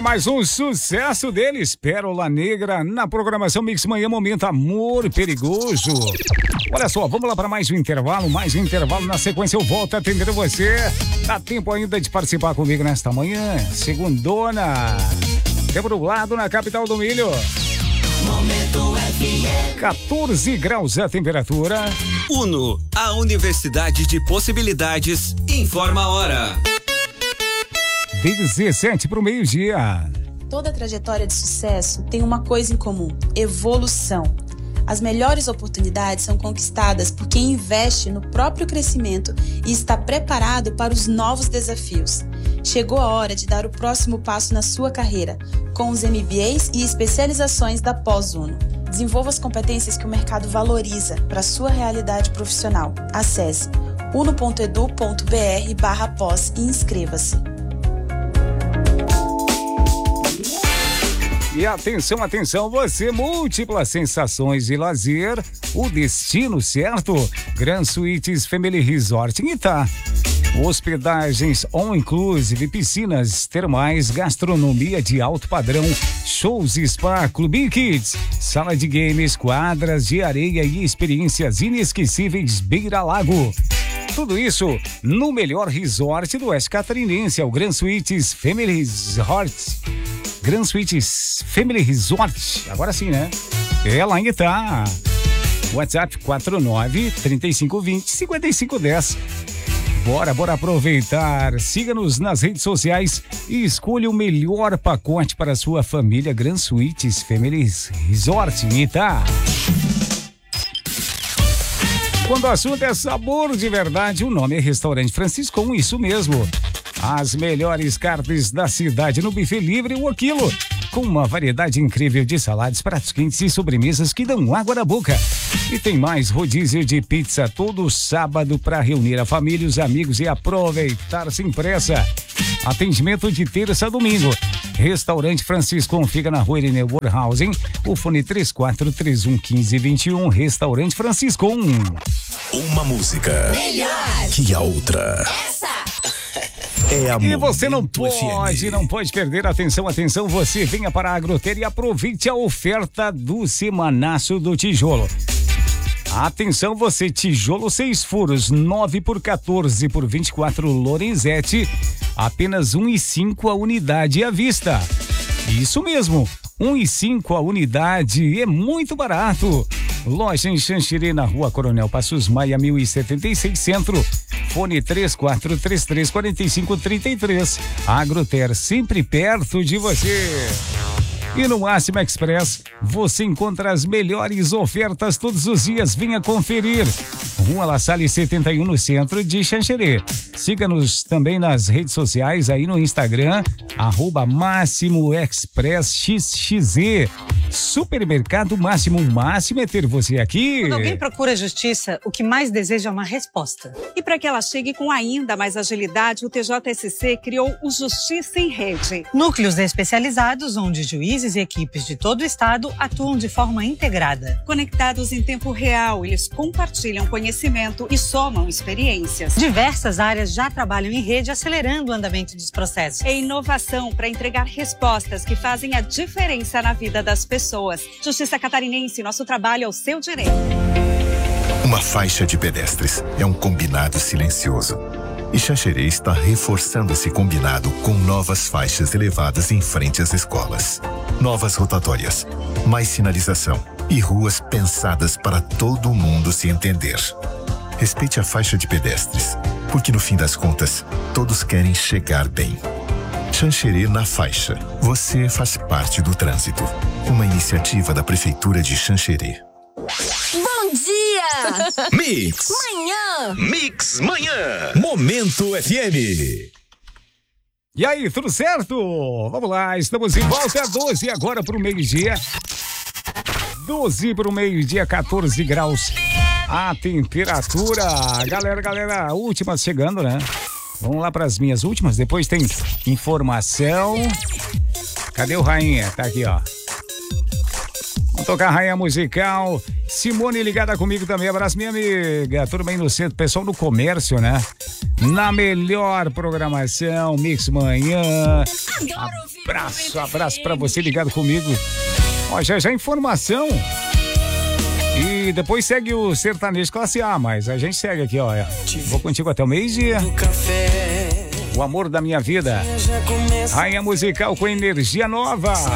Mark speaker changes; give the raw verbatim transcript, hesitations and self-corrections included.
Speaker 1: mais um sucesso deles, Pérola Negra, na programação Mix Manhã, momento Amor Perigoso. Olha só, vamos lá para mais um intervalo, mais um intervalo. Na sequência eu volto a atender você. Dá tempo ainda de participar comigo nesta manhã, segundona. Tempo nublado na capital do milho.
Speaker 2: Momento F M.
Speaker 1: quatorze graus a temperatura.
Speaker 3: Uno, a Universidade de Possibilidades, informa a hora.
Speaker 1: dezessete para o meio-dia.
Speaker 4: Toda trajetória de sucesso tem uma coisa em comum: evolução. As melhores oportunidades são conquistadas por quem investe no próprio crescimento e está preparado para os novos desafios. Chegou a hora de dar o próximo passo na sua carreira, com os M B As e especializações da Pós-Uno. Desenvolva as competências que o mercado valoriza para a sua realidade profissional. Acesse uno ponto edu ponto br barra pós e inscreva-se.
Speaker 1: E atenção, atenção, você, múltiplas sensações de lazer, o destino certo, Grand Suites Family Resort em Itá. Hospedagens all-inclusive, piscinas termais, gastronomia de alto padrão, shows, spa, clube kids, sala de games, quadras de areia e experiências inesquecíveis beira-lago. Tudo isso no melhor resort do Oeste Catarinense, é o Grand Suites Family Resort. Grand Suites Family Resort, agora sim, né? É lá em Itá. WhatsApp quatro nove, três cinco dois zero, cinco cinco um zero. Bora, bora aproveitar. Siga-nos nas redes sociais e escolha o melhor pacote para a sua família. Grand Suites Family Resort em Itá. Quando o assunto é sabor de verdade, o nome é Restaurante Franciscon, isso mesmo. As melhores carnes da cidade no buffet livre, o quilo, com uma variedade incrível de saladas, pratos quentes e sobremesas que dão água na boca. E tem mais rodízio de pizza todo sábado para reunir a família, os amigos e aproveitar sem pressa. Atendimento de terça a domingo. Restaurante Franciscon fica na rua Irineu Warhausen, o fone três quatro três um um cinco dois um. Restaurante Franciscon.
Speaker 5: Uma música
Speaker 2: Melhor
Speaker 5: que a outra.
Speaker 2: Essa.
Speaker 5: É a
Speaker 1: E você não
Speaker 5: Momento
Speaker 1: pode,
Speaker 5: F M.
Speaker 1: não pode perder. Atenção, atenção, você venha para a Agroter e aproveite a oferta do Semanaço do Tijolo. Atenção você, tijolo seis furos, nove por quatorze por vinte e quatro Lorenzetti, apenas um e cinco a unidade à vista. Isso mesmo, um e cinco a unidade, é muito barato. Loja em Xanxerê, na rua Coronel Passos Maia, mil e setenta e seis Centro. Fone três quatro três três, quatro cinco três três. Agroter, sempre perto de você. E no Máxima Express, você encontra as melhores ofertas todos os dias. Venha conferir. Rua La Salle setenta e um, no centro de Xanxerê. Siga-nos também nas redes sociais, aí no Instagram, arroba Máximo Express X X Z. Supermercado Máximo, máximo é ter você aqui.
Speaker 6: Quando alguém procura justiça, o que mais deseja é uma resposta.
Speaker 7: E para que ela chegue com ainda mais agilidade, o T J S C criou o Justiça em Rede.
Speaker 6: Núcleos especializados onde juízes e equipes de todo o estado atuam de forma integrada.
Speaker 7: Conectados em tempo real, eles compartilham conhecimento e somam experiências.
Speaker 6: Diversas áreas já trabalham em rede, acelerando o andamento dos processos.
Speaker 7: É inovação para entregar respostas que fazem a diferença na vida das pessoas. Justiça Catarinense, nosso trabalho é o seu direito.
Speaker 5: Uma faixa de pedestres é um combinado silencioso. E Xanxerê está reforçando esse combinado com novas faixas elevadas em frente às escolas. Novas rotatórias, mais sinalização e ruas pensadas para todo mundo se entender. Respeite a faixa de pedestres, porque no fim das contas, todos querem chegar bem. Xanxerê na faixa. Você faz parte do trânsito. Uma iniciativa da Prefeitura de Xanxerê.
Speaker 2: Bom dia!
Speaker 5: Mix.
Speaker 2: Manhã!
Speaker 5: Mix Manhã. Momento F M.
Speaker 1: E aí, tudo certo? Vamos lá, estamos em volta, é doze agora para o meio-dia. doze para o meio-dia, quatorze graus. A temperatura. Galera, galera, últimas chegando, né? Vamos lá para as minhas últimas, depois tem informação. Cadê o Rainha? Tá aqui, ó. Vamos tocar a Rainha Musical. Simone ligada comigo também. Abraço, minha amiga. Tudo bem no centro? Pessoal no comércio, né? na melhor programação, Mix Manhã. Abraço, abraço pra você ligado comigo. Ó, já já informação. E depois segue o Sertanejo Classe A, mas a gente segue aqui, ó. Vou contigo até o meio-dia. O amor da minha vida. Rainha musical com energia nova.